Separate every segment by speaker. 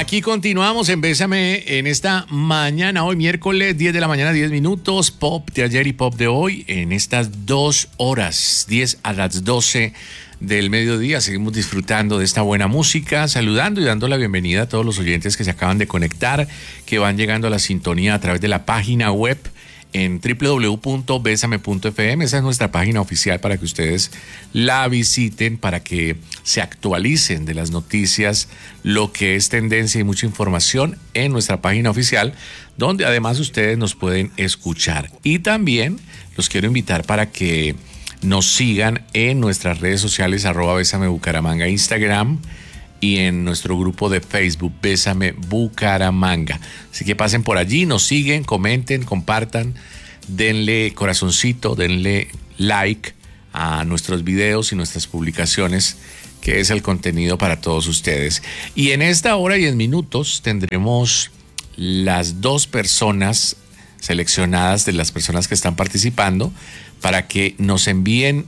Speaker 1: Aquí continuamos en Bésame en esta mañana, hoy miércoles 10 de la mañana, 10 minutos, pop de ayer y pop de hoy, en estas 2 horas, 10 a las 12 del mediodía. Seguimos disfrutando de esta buena música, saludando y dando la bienvenida a todos los oyentes que se acaban de conectar, que van llegando a la sintonía a través de la página web en www.besame.fm. Esa es nuestra página oficial para que ustedes la visiten, para que se actualicen de las noticias, lo que es tendencia y mucha información en nuestra página oficial, donde además ustedes nos pueden escuchar. Y también los quiero invitar para que nos sigan en nuestras redes sociales, @besamebucaramanga, Instagram, y en nuestro grupo de Facebook, Bésame Bucaramanga. Así que pasen por allí, nos siguen, comenten, compartan, denle corazoncito, denle like a nuestros videos y nuestras publicaciones, que es el contenido para todos ustedes. Y en esta hora y en minutos tendremos las 2 personas seleccionadas de las personas que están participando para que nos envíen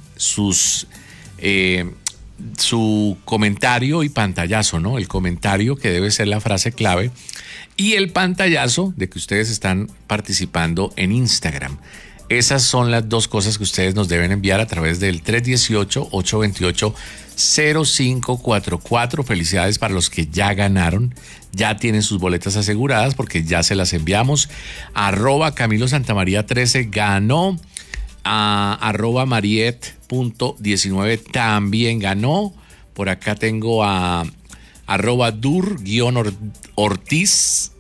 Speaker 1: su comentario y pantallazo, ¿no? El comentario, que debe ser la frase clave, y el pantallazo de que ustedes están participando en Instagram. Esas son las 2 cosas que ustedes nos deben enviar a través del 318-828-0544. Felicidades para los que ya ganaron, ya tienen sus boletas aseguradas porque ya se las enviamos. @CamiloSantamaría13 ganó. A @Mariet.19 también ganó. Por acá tengo a @Dur_Ortiz,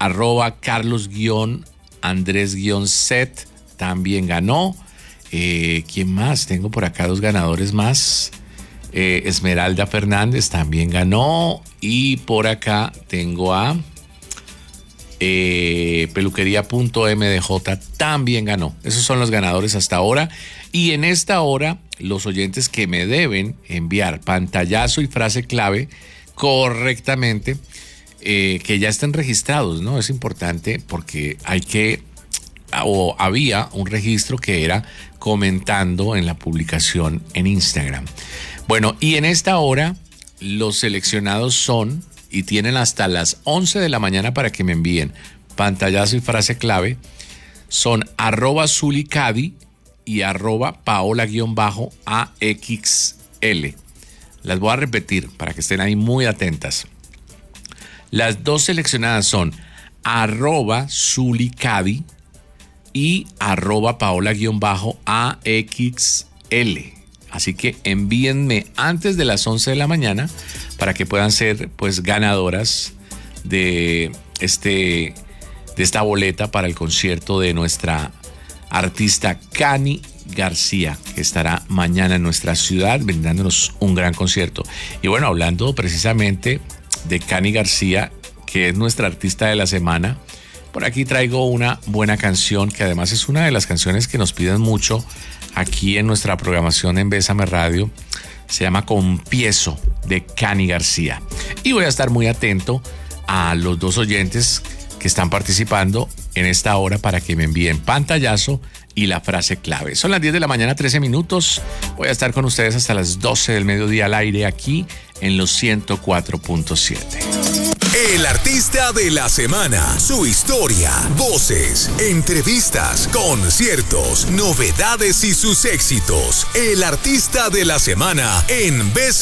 Speaker 1: @Carlos_Andrés_Set también ganó. ¿Quién más? Tengo por acá 2 ganadores más. Esmeralda Fernández también ganó. Y por acá tengo a peluquería.mdj también ganó. Esos son los ganadores hasta ahora. Y en esta hora, los oyentes que me deben enviar pantallazo y frase clave correctamente, que ya estén registrados, ¿no? Es importante porque había un registro que era comentando en la publicación en Instagram. Bueno, y en esta hora, los seleccionados son, y tienen hasta las 11 de la mañana para que me envíen pantallazo y frase clave, son @Zulicadi y @Paola_AXL. Las voy a repetir para que estén ahí muy atentas. Las 2 seleccionadas son @Zulicadi y @Paola_AXL. Así que envíenme antes de las 11 de la mañana para que puedan ser pues ganadoras de esta boleta para el concierto de nuestra artista Cani García, que estará mañana en nuestra ciudad brindándonos un gran concierto. Y bueno, hablando precisamente de Cani García, que es nuestra artista de la semana, por aquí traigo una buena canción que además es una de las canciones que nos piden mucho aquí en nuestra programación en Bésame Radio. Se llama Confieso, de Cani García. Y voy a estar muy atento a los 2 oyentes que están participando en esta hora para que me envíen pantallazo y la frase clave. Son las 10 de la mañana, 13 minutos. Voy a estar con ustedes hasta las 12 del mediodía al aire aquí en los 104.7.
Speaker 2: El artista de la semana, su historia, voces, entrevistas, conciertos, novedades y sus éxitos. El artista de la semana en Bésame.